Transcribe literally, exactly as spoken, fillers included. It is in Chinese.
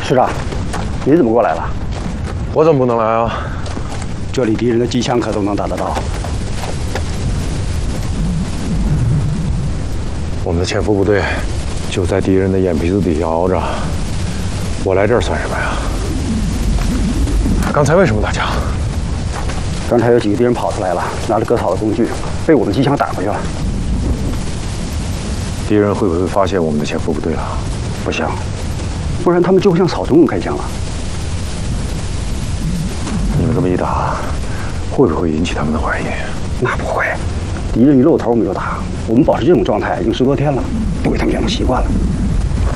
师长，你怎么过来了？ 我怎么不能来啊？ 这里敌人的机枪可都能打得到。 我们的潜伏部队就在敌人的眼皮子底下熬着，我来这儿算什么呀？刚才为什么打架？ 刚才有几个敌人跑出来了，拿着割草的工具，被我们机枪打回去了。 敌人会不会发现我们的潜伏部队了？ 不行，不然他们就会向草丛中开枪了。 你们这么一打，会不会引起他们的怀疑？ 那不会，敌人一露头我们就打。我们保持这种状态已经十多天了，不给他们养成习惯了。